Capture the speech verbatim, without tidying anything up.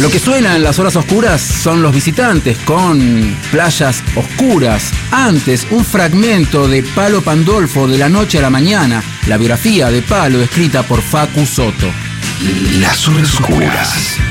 Lo que suena en las horas oscuras son los visitantes con Playas Oscuras. Antes, un fragmento de Palo Pandolfo, De la noche a la mañana, la biografía de Palo escrita por Facu Soto. Las horas oscuras.